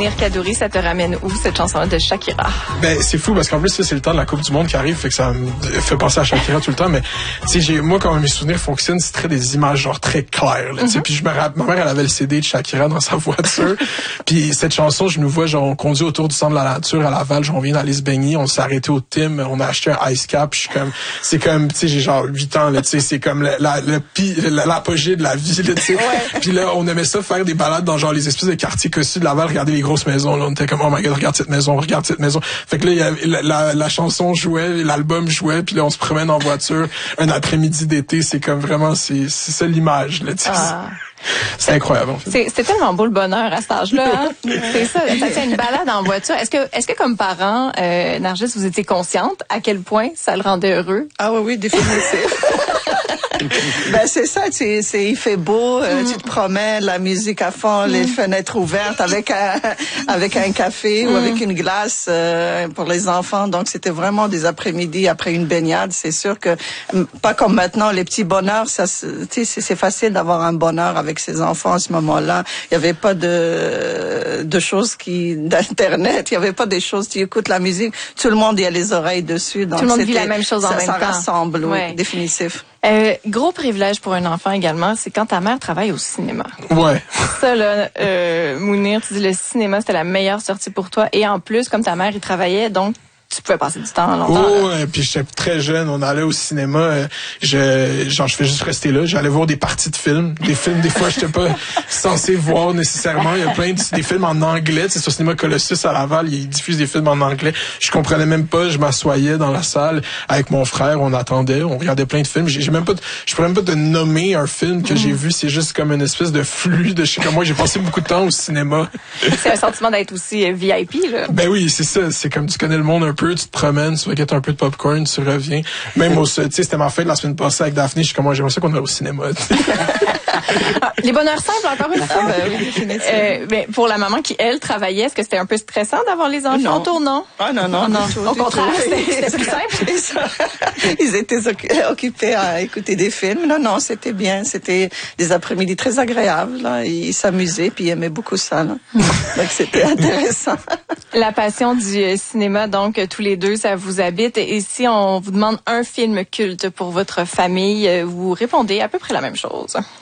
Mounir Kadouri, ça te ramène où, cette chanson-là de Shakira? Ben, c'est fou parce qu'en plus, c'est le temps de la Coupe du Monde qui arrive, fait que ça me fait penser à Shakira tout le temps. Mais, tu sais, moi, quand mes souvenirs fonctionnent, c'est très des images, genre, très claires, là, tu sais. Puis ma mère, elle avait le CD de Shakira dans sa voiture. Puis cette chanson, je nous vois, genre, on conduit autour du centre de la nature à Laval, genre, on vient d'aller se baigner, on s'est arrêté au Tim, on a acheté un ice cap, c'est comme, tu sais, j'ai genre 8 ans, là, tu sais, c'est comme l'apogée de la vie, là, tu sais. Ouais. Puis là, on aimait ça faire des balades dans genre les espèces de quartiers cossus de Laval, regarder les grosses maisons, là, on était comme, oh my god, regarde cette maison. Fait que là, il y avait, la chanson jouait, l'album jouait, puis là, on se promène en voiture un après-midi d'été, c'est comme vraiment, c'est ça l'image, là, tu sais. C'est incroyable. En fait. C'est tellement beau le bonheur à cet âge-là. Hein? C'est ça. Ça fait une balade en voiture. Est-ce que comme parent, Nargis, vous étiez consciente à quel point ça le rendait heureux? Ah oui, définitivement. Ben c'est ça, il fait beau, tu te promènes, la musique à fond, les fenêtres ouvertes avec un café ou avec une glace pour les enfants. Donc c'était vraiment des après-midi après une baignade. C'est sûr que pas comme maintenant les petits bonheurs, ça, tu sais, c'est facile d'avoir un bonheur avec ses enfants à ce moment-là. Il y avait pas de choses d'internet, il y avait pas des choses. Tu écoutes la musique, tout le monde y a les oreilles dessus. Donc tout le monde vit la même chose en même temps. Ça rassemble, oui, définitif. Gros privilège pour un enfant également, c'est quand ta mère travaille au cinéma. Ouais. Ça, là, Mounir, tu dis le cinéma, c'était la meilleure sortie pour toi. Et en plus, comme ta mère y travaillait, donc tu pouvais passer du temps longtemps. Oh, ouais, puis j'étais très jeune, on allait au cinéma, je fais juste rester là, j'allais voir des parties de films, des fois j'étais pas censé voir nécessairement, il y a plein des films en anglais, c'est sur Cinéma Colossus à Laval, ils diffusent des films en anglais, je comprenais même pas, je m'assoyais dans la salle avec mon frère, on attendait, on regardait plein de films, je pourrais même pas te nommer un film que j'ai vu, c'est juste comme une espèce de flux de, je sais pas moi, j'ai passé beaucoup de temps au cinéma. C'est un sentiment d'être aussi VIP, là. Ben oui, c'est ça, c'est comme tu connais le monde un peu, tu te promènes, tu vas guetter un peu de popcorn, tu reviens. Même tu sais, c'était ma fête la semaine passée avec Daphné, je suis comme, j'aimerais ça qu'on aille au cinéma. Les bonheurs simples, encore une fois. Mais pour la maman qui, elle, travaillait, est-ce que c'était un peu stressant d'avoir les enfants autour, non? Ah non. Au contraire, c'était plus simple. Ils étaient occupés à écouter des films. Non, c'était bien. C'était des après-midi très agréables. Là. Ils s'amusaient, puis ils aimaient beaucoup ça. Là. Donc, c'était intéressant. La passion du cinéma, donc, tous les deux, ça vous habite. Et si on vous demande un film culte pour votre famille, vous répondez à peu près la même chose.